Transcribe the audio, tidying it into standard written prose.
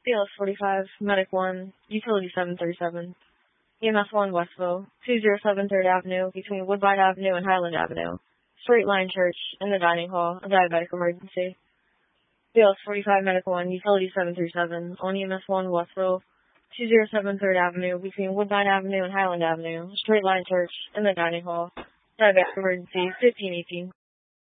BLS 45, Medic 1, Utility 737. EMS 1 Westville, 207 3rd Avenue, between Woodbine Avenue and Highland Avenue. Straight Line Church, in the dining hall, a diabetic emergency. BLS 45 Medic 1, Utility 737, on EMS 1 Westville, 207 3rd Avenue, between Woodbine Avenue and Highland Avenue. Straight Line Church, in the dining hall, diabetic emergency, 1518.